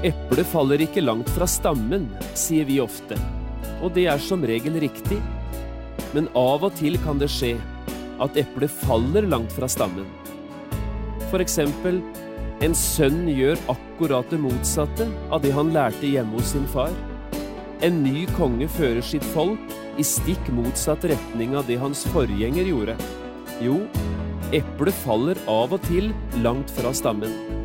Eplet faller ikke langt fra stammen, sier vi ofte, og det er som regel riktig. Men av og til kan det skje at eplet faller langt fra stammen. For eksempel, en sønn gjør akkurat det motsatte av det han lærte hjemme hos sin far. En ny konge fører sitt folk i stikk motsatt retning av det hans forgjenger gjorde. Jo, eplet faller av og til langt fra stammen.